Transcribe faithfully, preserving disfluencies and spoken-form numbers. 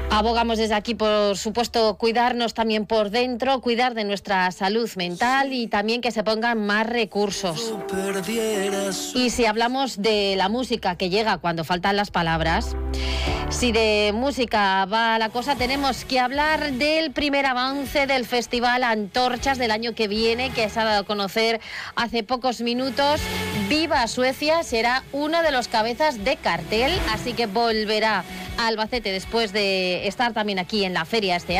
Abogamos desde aquí, por supuesto, cuidarnos también por dentro, cuidar de nuestra salud mental y también que se pongan más recursos. Y si hablamos de la música que llega cuando faltan las palabras, si de música va la cosa, tenemos que hablar del primer avance del Festival Antorchas del año que viene, que se ha dado a conocer hace pocos minutos. Viva Suecia será uno de los cabezas de cartel, así que volverá a Albacete después de estar también aquí en la feria este año.